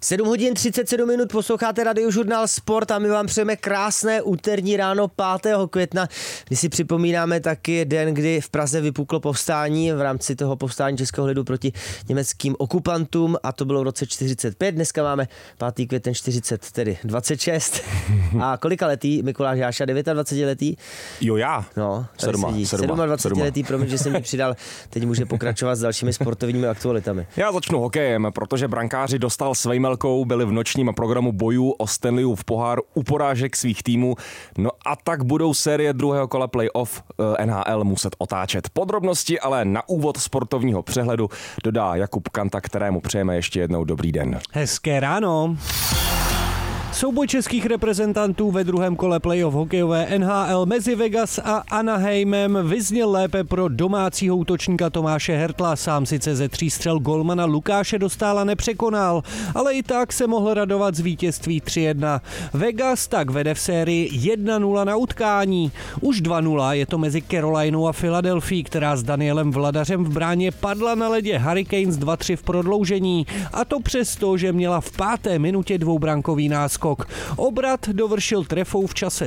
7 hodin 37 minut, posloucháte Radiožurnál Sport a my vám přejeme krásné úterní ráno 5. května, kdy si připomínáme taky den, kdy v Praze vypuklo povstání v rámci toho povstání Českého lidu proti německým okupantům a to bylo v roce 45. Dneska máme 5. květen 26. A kolika letý Mikuláš Jáša? 29 letý? Jo, já. No, 27 letý, promiň, že jsem mi přidal. Teď může pokračovat s dalšími sportovními aktualitami. Já začnu hokejem, protože brankáři Dostal s Vejmelkou byli v nočním programu bojů o Stanleyův pohár u porážek svých týmů. No a tak budou série druhého kola playoff NHL muset otáčet. Podrobnosti ale na úvod sportovního přehledu dodá Jakub Kanta, kterému přejeme ještě jednou dobrý den. Hezké ráno. Souboj českých reprezentantů ve druhém kole playoff hokejové NHL mezi Vegas a Anaheimem vyzněl lépe pro domácího útočníka Tomáše Hertla. Sám sice ze 3 střel golmana Lukáše Dostála nepřekonal, ale i tak se mohl radovat z vítězství 3-1. Vegas tak vede v sérii 1-0 na utkání. Už 2-0 je to mezi Carolinou a Philadelphia, která s Danielem Vladařem v bráně padla na ledě Hurricanes 2-3 v prodloužení. A to přesto, že měla v 5. minutě dvoubrankový náskok. Obrat dovršil trefou v čase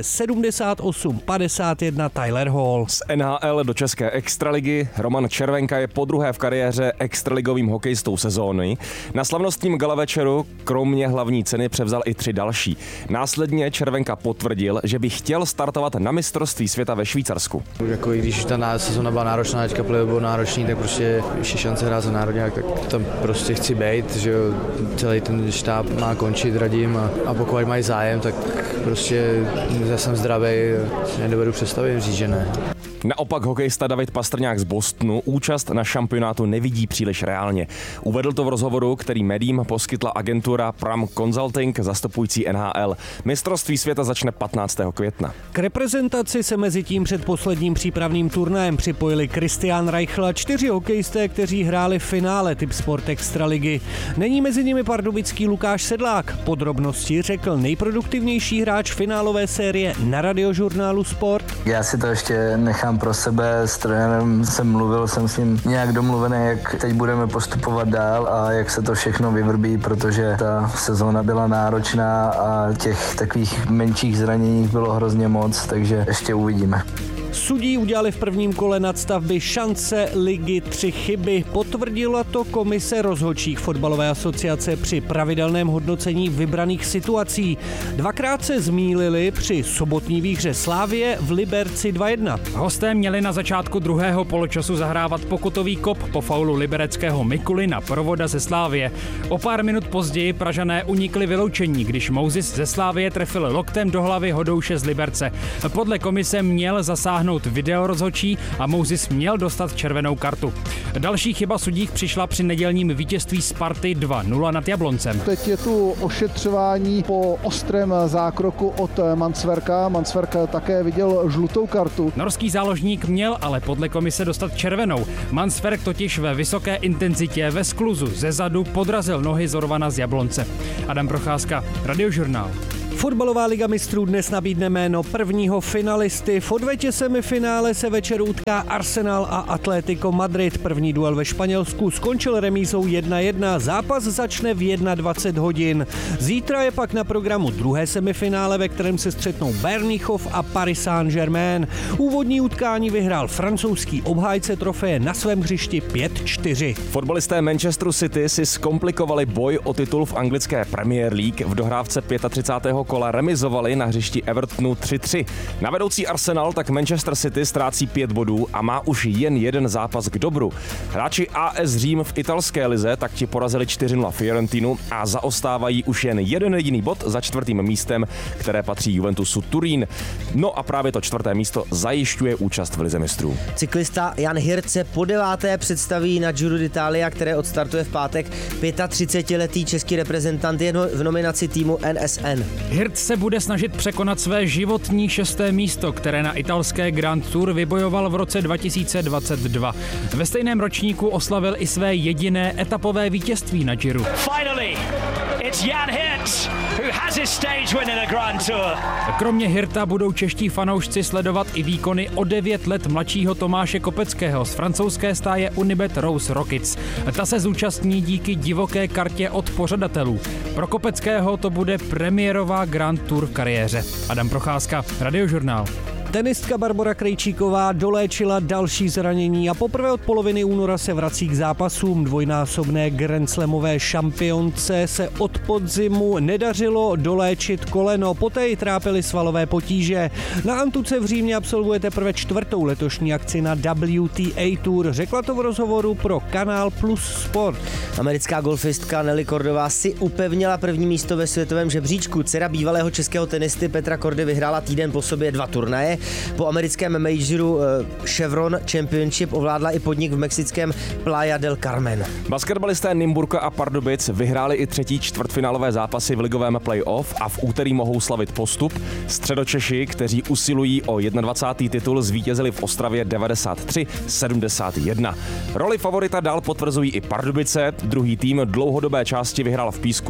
78-51 Tyler Hall. Z NHL do české extraligy Roman Červenka je podruhé v kariéře extraligovým hokejistou sezóny. Na slavnostním gala večeru kromě hlavní ceny převzal i 3 další. Následně Červenka potvrdil, že by chtěl startovat na mistrovství světa ve Švýcarsku. Jako i když ta sezóna byla náročná, teďka playoff byl náročný, tak prostě ještě šance hrát za národňák, tak tam prostě chci bejt, že jo, celý ten štáb má končit, radím a pokud mají zájem, tak prostě já jsem zdravý, nedovedu představit říct, že ne. Naopak hokejista David Pastrňák z Bostonu účast na šampionátu nevidí příliš reálně. Uvedl to v rozhovoru, který médiím poskytla agentura Pram Consulting zastupující NHL. Mistrovství světa začne 15. května. K reprezentaci se mezi tím před posledním přípravným turnajem připojili Christian Reichel a 4 hokejisté, kteří hráli v finále typ Sport Extraligy. Není mezi nimi pardubický Lukáš Sedlák. Podrobnosti řekl nejproduktivnější hráč finálové série na Radiožurnálu Sport. Já si to ještě nechám pro sebe, s trenérem jsem s ním nějak domluvený, jak teď budeme postupovat dál a jak se to všechno vyvrbí, protože ta sezóna byla náročná a těch takových menších zranění bylo hrozně moc, takže ještě uvidíme. Sudí udělali v prvním kole nadstavby šance ligy 3 chyby. Potvrdila to komise rozhodčích fotbalové asociace při pravidelném hodnocení vybraných situací. 2krát se zmýlili při sobotní výhře Slavie v Liberci 2-1. Hosté měli na začátku druhého poločasu zahrávat pokutový kop po faulu libereckého Mikulina Provoda ze Slavie. O pár minut později Pražané unikli vyloučení, když Mousis ze Slavie trefil loktem do hlavy Hodouše z Liberce. Podle komise měl zasáhnout videorozhodčí a Mousis měl dostat červenou kartu. Další chyba sudích přišla při nedělním vítězství Sparty 2-0 nad Jabloncem. Teď je tu ošetřování po ostrém zákroku od Mansverka. Mansverk také viděl žlutou kartu. Norský záložník měl ale podle komise dostat červenou. Mansverk totiž ve vysoké intenzitě ve skluzu zezadu podrazil nohy Zorvana z Jablonce. Adam Procházka, Radiožurnál. Fotbalová liga mistrů dnes nabídne jméno prvního finalisty. V odvetě semifinále se večer utká Arsenal a Atlético Madrid. První duel ve Španělsku skončil remízou 1-1. Zápas začne v 21 hodin. Zítra je pak na programu druhé semifinále, ve kterém se střetnou Bernýchov a Paris Saint-Germain. Úvodní utkání vyhrál francouzský obhájce trofeje na svém hřišti 5-4. Fotbalisté Manchesteru City si zkomplikovali boj o titul v anglické Premier League. V dohrávce 35. kola remizovali na hřišti Evertonu 3-3. Na vedoucí Arsenal tak Manchester City ztrácí 5 bodů a má už jen jeden zápas k dobru. Hráči AS Řím v italské lize tak ti porazili 4-0 Fiorentinu a zaostávají už jen jeden jediný bod za 4. místem, které patří Juventusu Turín. No a právě to 4. místo zajišťuje účast v lize mistrů. Cyklista Jan Hirt se po 9. představí na Giro d'Italia, které odstartuje v pátek. 35letý český reprezentant je v nominaci týmu NSN. Hirt se bude snažit překonat své životní 6. místo, které na italské Grand Tour vybojoval v roce 2022. Ve stejném ročníku oslavil i své jediné etapové vítězství na Giro. Finally, It's Jan Hirt, who has his stage win in the Grand Tour. Kromě Hirta budou čeští fanoušci sledovat i výkony o 9 let mladšího Tomáše Kopeckého z francouzské stáje Unibet Rose Rockets. Ta se zúčastní díky divoké kartě od pořadatelů. Pro Kopeckého to bude premiérová Grand Tour v kariéře. Adam Procházka, Radiožurnál. Tenistka Barbora Krejčíková doléčila další zranění a poprvé od poloviny února se vrací k zápasům. Dvojnásobné grandslamové šampionce se od podzimu nedařilo doléčit koleno, poté ji trápily svalové potíže. Na Antuce v Římě absolvuje teprve 4. letošní akci na WTA Tour, řekla to v rozhovoru pro Kanál Plus Sport. Americká golfistka Nelly Kordová si upevnila první místo ve světovém žebříčku. Dcera bývalého českého tenisty Petra Kordy vyhrála týden po sobě 2 turnaje. Po americkém majoru Chevron Championship ovládla i podnik v mexickém Playa del Carmen. Basketbalisté Nymburka a Pardubic vyhráli i 3. čtvrtfinálové zápasy v ligovém playoff a v úterý mohou slavit postup. Středočeši, kteří usilují o 21. titul, zvítězili v Ostravě 93-71. Roli favorita dál potvrzují i Pardubice. Druhý tým dlouhodobé části vyhrál v Písku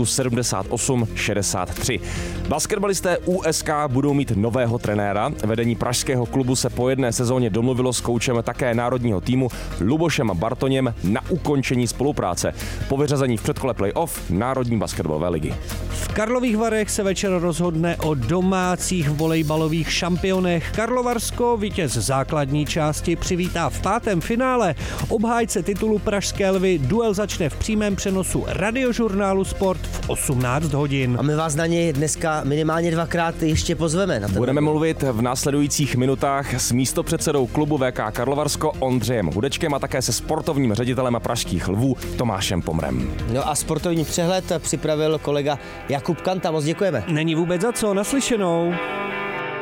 78-63. Basketbalisté USK budou mít nového trenéra. Vedení pražského klubu se po jedné sezóně domluvilo s koučem také národního týmu Lubošem Bartoněm na ukončení spolupráce. Po vyřazení v předkole playoff Národní basketbalové ligy. V Karlových Varech se večer rozhodne o domácích volejbalových šampionech. Karlovarsko vítěz základní části přivítá v 5. finále. Obhájce titulu Pražské Lvy. Duel začne v přímém přenosu Radiožurnálu Sport v 18 hodin. A my vás na něj dneska minimálně 2krát ještě pozveme. Budeme mluvit v následujících minutách s místopředsedou klubu VK Karlovarsko Ondřejem Hudečkem a také se sportovním ředitelem pražských Lvů Tomášem Pomrem. No a sportovní přehled připravil kolega Jakub Kanta. Moc děkujeme. Není vůbec za co, naslyšenou.